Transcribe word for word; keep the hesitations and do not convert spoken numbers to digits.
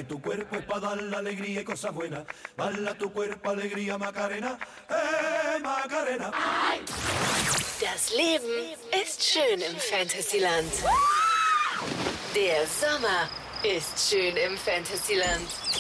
tu cuerpo es para dar la alegría y cosas buenas. Bala tu cuerpo, alegría, Macarena, eh, Macarena. Das Leben ist schön im Fantasyland. Der Sommer ist schön im Fantasyland.